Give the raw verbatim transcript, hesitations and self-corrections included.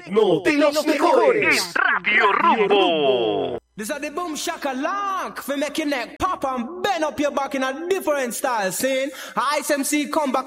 ritmo de los mejores. En Radio Rumbo. This is the boom shaka lock for make your neck pop and bend up your back in a different style. Scene. Ice M C come back